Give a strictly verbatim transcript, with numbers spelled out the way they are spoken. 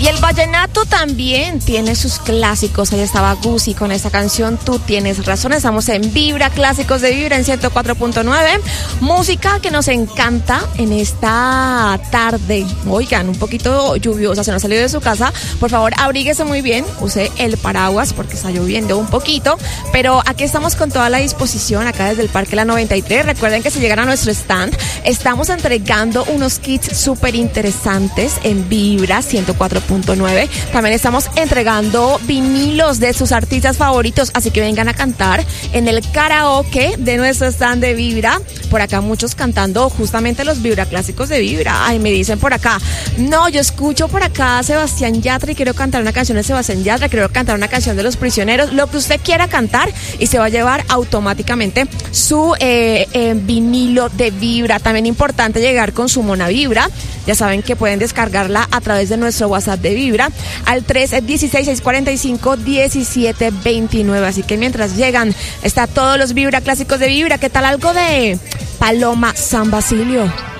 Y el vallenato también tiene sus clásicos. Ahí estaba Guzzi con esa canción Tú Tienes Razón. Estamos en Vibra, Clásicos de Vibra en ciento cuatro punto nueve. Música que nos encanta en esta tarde. Oigan, un poquito lluviosa, se nos salió de su casa. Por favor, abríguese muy bien, use el paraguas porque está lloviendo un poquito. Pero aquí estamos con toda la disposición, acá desde el Parque La noventa y tres. Recuerden que si llegan a nuestro stand, estamos entregando unos kits súper interesantes en Vibra ciento cuatro punto nueve. También estamos entregando vinilos de sus artistas favoritos, así que vengan a cantar en el karaoke de nuestro stand de Vibra. Por acá muchos cantando justamente los Vibra Clásicos de Vibra. Ay, me dicen por acá, no, yo escucho por acá a Sebastián Yatra y quiero cantar una canción de Sebastián Yatra, quiero cantar una canción de Los Prisioneros, lo que usted quiera cantar, y se va a llevar automáticamente su eh, eh, vinilo de Vibra. También importante llegar con su mona Vibra. Ya saben que pueden descargarla a través de nuestro WhatsApp de Vibra al tres uno seis, seis cuatro cinco, uno siete dos nueve. Así que mientras llegan, está todos los Vibra Clásicos de Vibra. ¿Qué tal algo de Paloma San Basilio?